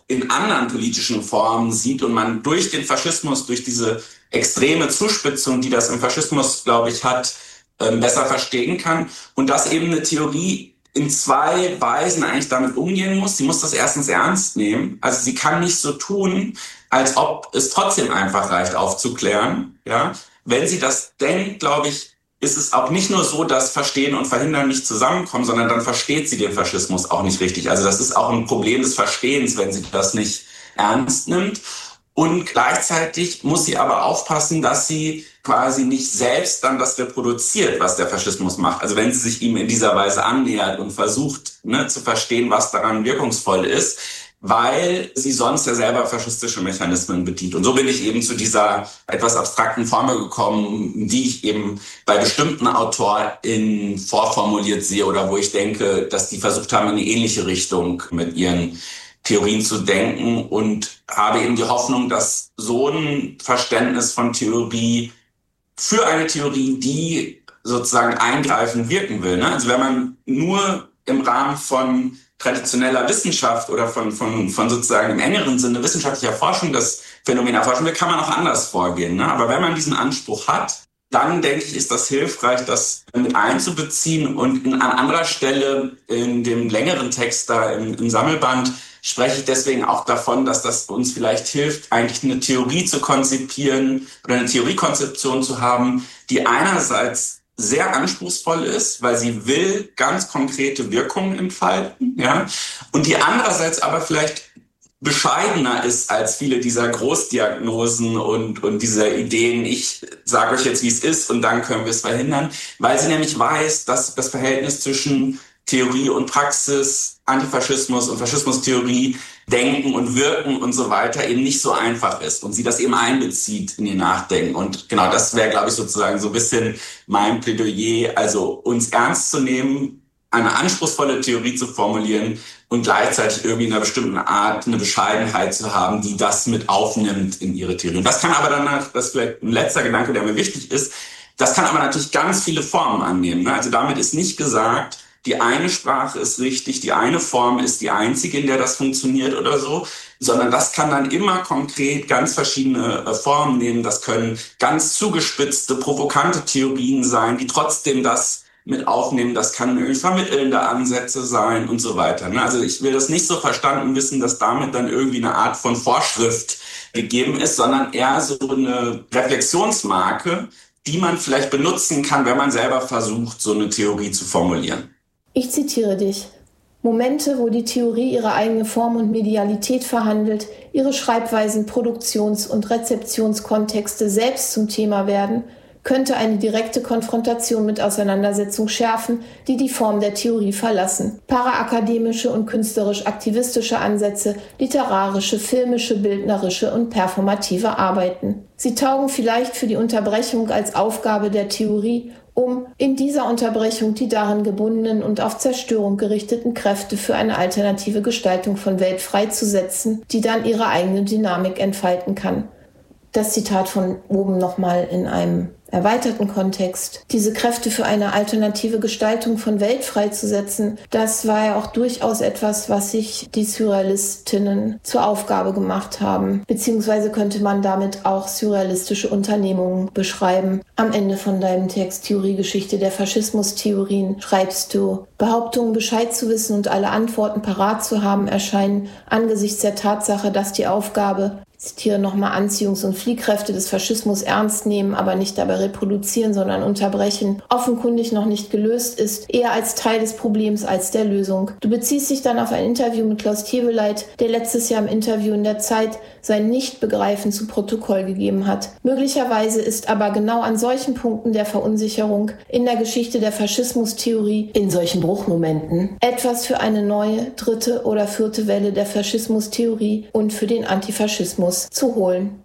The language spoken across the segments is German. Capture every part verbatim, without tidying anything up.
in anderen politischen Formen sieht und man durch den Faschismus, durch diese extreme Zuspitzung, die das im Faschismus, glaube ich, hat, besser verstehen kann. Und dass eben eine Theorie in zwei Weisen eigentlich damit umgehen muss. Sie muss das erstens ernst nehmen. Also sie kann nicht so tun, als ob es trotzdem einfach reicht, aufzuklären. Ja, wenn sie das denkt, glaube ich, ist es auch nicht nur so, dass Verstehen und Verhindern nicht zusammenkommen, sondern dann versteht sie den Faschismus auch nicht richtig. Also das ist auch ein Problem des Verstehens, wenn sie das nicht ernst nimmt. Und gleichzeitig muss sie aber aufpassen, dass sie quasi nicht selbst dann das reproduziert, was der Faschismus macht. Also wenn sie sich ihm in dieser Weise annähert und versucht, ne, zu verstehen, was daran wirkungsvoll ist, weil sie sonst ja selber faschistische Mechanismen bedient. Und so bin ich eben zu dieser etwas abstrakten Formel gekommen, die ich eben bei bestimmten AutorInnen vorformuliert sehe oder wo ich denke, dass die versucht haben, in eine ähnliche Richtung mit ihren Theorien zu denken, und habe eben die Hoffnung, dass so ein Verständnis von Theorie für eine Theorie, die sozusagen eingreifend wirken will, ne? Also wenn man nur im Rahmen von traditioneller Wissenschaft oder von, von, von sozusagen im engeren Sinne wissenschaftlicher Forschung das Phänomen erforschen will, kann man auch anders vorgehen, ne? Aber wenn man diesen Anspruch hat, dann denke ich, ist das hilfreich, das mit einzubeziehen. Und an anderer Stelle in dem längeren Text da im, im Sammelband spreche ich deswegen auch davon, dass das uns vielleicht hilft, eigentlich eine Theorie zu konzipieren oder eine Theoriekonzeption zu haben, die einerseits sehr anspruchsvoll ist, weil sie will ganz konkrete Wirkungen entfalten, ja, und die andererseits aber vielleicht bescheidener ist als viele dieser Großdiagnosen und, und dieser Ideen, ich sage euch jetzt, wie es ist und dann können wir es verhindern, weil sie nämlich weiß, dass das Verhältnis zwischen Theorie und Praxis, Antifaschismus und Faschismustheorie, Denken und Wirken und so weiter eben nicht so einfach ist und sie das eben einbezieht in ihr Nachdenken. Und genau das wäre, glaube ich, sozusagen so ein bisschen mein Plädoyer, also uns ernst zu nehmen, eine anspruchsvolle Theorie zu formulieren und gleichzeitig irgendwie in einer bestimmten Art eine Bescheidenheit zu haben, die das mit aufnimmt in ihre Theorie. Das kann aber danach, das ist vielleicht ein letzter Gedanke, der mir wichtig ist, das kann aber natürlich ganz viele Formen annehmen. Also damit ist nicht gesagt, die eine Sprache ist richtig, die eine Form ist die einzige, in der das funktioniert oder so, sondern das kann dann immer konkret ganz verschiedene Formen nehmen. Das können ganz zugespitzte, provokante Theorien sein, die trotzdem das mit aufnehmen. Das kann vermittelnde Ansätze sein und so weiter. Also ich will das nicht so verstanden wissen, dass damit dann irgendwie eine Art von Vorschrift gegeben ist, sondern eher so eine Reflexionsmarke, die man vielleicht benutzen kann, wenn man selber versucht, so eine Theorie zu formulieren. Ich zitiere dich. Momente, wo die Theorie ihre eigene Form und Medialität verhandelt, ihre Schreibweisen, Produktions- und Rezeptionskontexte selbst zum Thema werden, könnte eine direkte Konfrontation mit Auseinandersetzung schärfen, die die Form der Theorie verlassen. Paraakademische und künstlerisch-aktivistische Ansätze, literarische, filmische, bildnerische und performative Arbeiten. Sie taugen vielleicht für die Unterbrechung als Aufgabe der Theorie, um in dieser Unterbrechung die darin gebundenen und auf Zerstörung gerichteten Kräfte für eine alternative Gestaltung von Welt freizusetzen, die dann ihre eigene Dynamik entfalten kann. Das Zitat von oben nochmal in einem erweiterten Kontext. Diese Kräfte für eine alternative Gestaltung von Welt freizusetzen, das war ja auch durchaus etwas, was sich die Surrealistinnen zur Aufgabe gemacht haben. Beziehungsweise könnte man damit auch surrealistische Unternehmungen beschreiben. Am Ende von deinem Text Theoriegeschichte der Faschismustheorien schreibst du: Behauptungen, Bescheid zu wissen und alle Antworten parat zu haben, erscheinen angesichts der Tatsache, dass die Aufgabe, ich zitiere nochmal, Anziehungs- und Fliehkräfte des Faschismus ernst nehmen, aber nicht dabei reproduzieren, sondern unterbrechen, offenkundig noch nicht gelöst ist, eher als Teil des Problems als der Lösung. Du beziehst dich dann auf ein Interview mit Klaus Teweleit, der letztes Jahr im Interview in der Zeit sein Nichtbegreifen zu Protokoll gegeben hat. Möglicherweise ist aber genau an solchen Punkten der Verunsicherung in der Geschichte der Faschismustheorie, in solchen Bruchmomenten, etwas für eine neue, dritte oder vierte Welle der Faschismustheorie und für den Antifaschismus zu holen.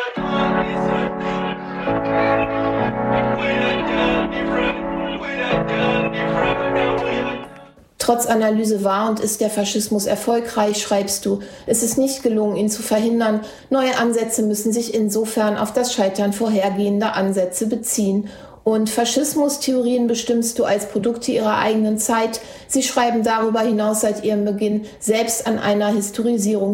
Trotz Analyse war und ist der Faschismus erfolgreich, schreibst du. Es ist nicht gelungen, ihn zu verhindern. Neue Ansätze müssen sich insofern auf das Scheitern vorhergehender Ansätze beziehen. Und Faschismustheorien bestimmst du als Produkte ihrer eigenen Zeit. Sie schreiben darüber hinaus seit ihrem Beginn selbst an einer Historisierung